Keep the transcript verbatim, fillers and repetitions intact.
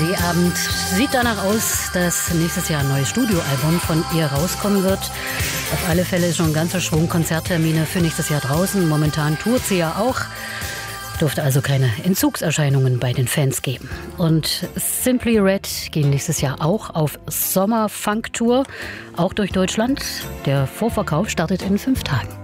Abend. Sieht danach aus, dass nächstes Jahr ein neues Studioalbum von ihr rauskommen wird. Auf alle Fälle schon ein ganzer Schwung Konzerttermine für nächstes Jahr draußen. Momentan tourt sie ja auch. Durfte also keine Entzugserscheinungen bei den Fans geben. Und Simply Red gehen nächstes Jahr auch auf Sommer-Funk-Tour, auch durch Deutschland. Der Vorverkauf startet in fünf Tagen.